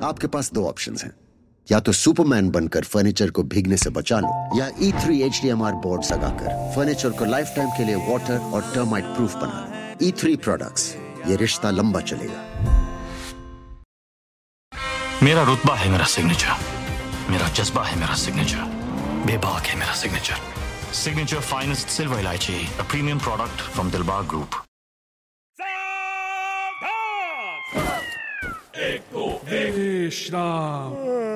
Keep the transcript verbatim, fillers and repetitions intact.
आपके पास दो ऑप्शंस हैं, या तो सुपरमैन बनकर फर्नीचर को भीगने से बचा लो, या ई three H D M R board लगाकर फर्नीचर को लाइफ टाइम के लिए वाटर और टर्माइट प्रूफ बना लो। ई थ्री प्रोडक्ट्स, ये रिश्ता लंबा चलेगा। मेरा रुतबा है मेरा सिग्नेचर, मेरा जज्बा है मेरा सिग्नेचर, बेबाक है मेरा सिग्नेचर। सिग्नेचर फाइनेस्ट सिल्वर इलायची, a premium product from Dilbar Group. एक दो एक